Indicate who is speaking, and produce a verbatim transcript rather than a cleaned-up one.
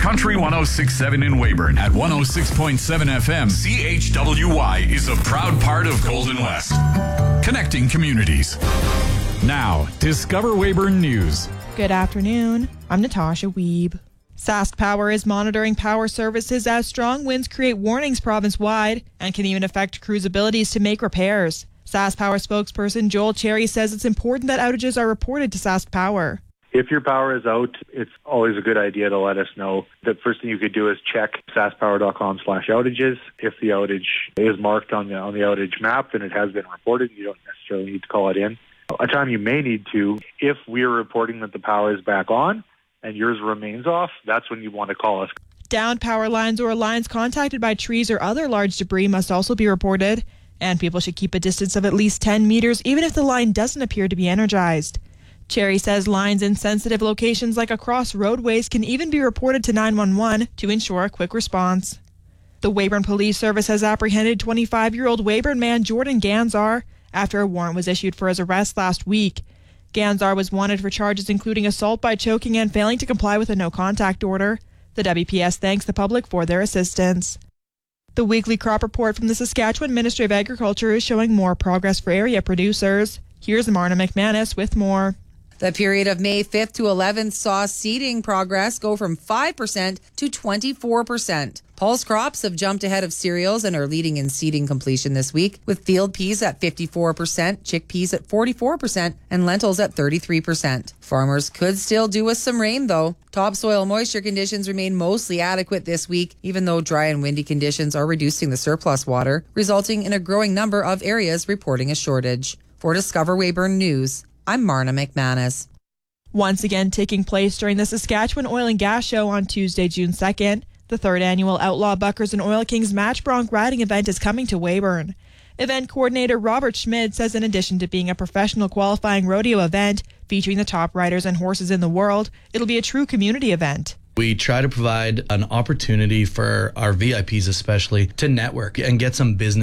Speaker 1: Country one oh six point seven in Weyburn at one oh six point seven F M. C H W Y is a proud part of Golden West. Connecting communities. Now, Discover Weyburn News.
Speaker 2: Good afternoon. I'm Natasha Wiebe. Sask Power is monitoring power services as strong winds create warnings province-wide and can even affect crews' abilities to make repairs. Sask Power spokesperson Joel Cherry says it's important that outages are reported to Sask Power.
Speaker 3: If your power is out, it's always a good idea to let us know. The first thing you could do is check saskpower.com slash outages. If the outage is marked on the on the outage map, then it has been reported. You don't necessarily need to call it in. A time you may need to, if we are reporting that the power is back on and yours remains off, that's when you want to call us.
Speaker 2: Downed power lines or lines contacted by trees or other large debris must also be reported, and people should keep a distance of at least ten meters even if the line doesn't appear to be energized. Cherry says lines in sensitive locations like across roadways can even be reported to nine one one to ensure a quick response. The Weyburn Police Service has apprehended twenty-five-year-old Weyburn man Jordan Ganzar after a warrant was issued for his arrest last week. Ganzar was wanted for charges including assault by choking and failing to comply with a no-contact order. The W P S thanks the public for their assistance. The weekly crop report from the Saskatchewan Ministry of Agriculture is showing more progress for area producers. Here's Marna McManus with more.
Speaker 4: The period of May fifth to eleventh saw seeding progress go from five percent to twenty-four percent. Pulse crops have jumped ahead of cereals and are leading in seeding completion this week, with field peas at fifty-four percent, chickpeas at forty-four percent, and lentils at thirty-three percent. Farmers could still do with some rain, though. Topsoil moisture conditions remain mostly adequate this week, even though dry and windy conditions are reducing the surplus water, resulting in a growing number of areas reporting a shortage. For Discover Weyburn News, I'm Marna McManus.
Speaker 2: Once again taking place during the Saskatchewan Oil and Gas Show on Tuesday, June second, the third annual Outlaw Buckers and Oil Kings Match Bronc riding event is coming to Weyburn. Event coordinator Robert Schmid says in addition to being a professional qualifying rodeo event featuring the top riders and horses in the world, it'll be a true community event.
Speaker 5: We try to provide an opportunity for our V I Ps especially to network and get some business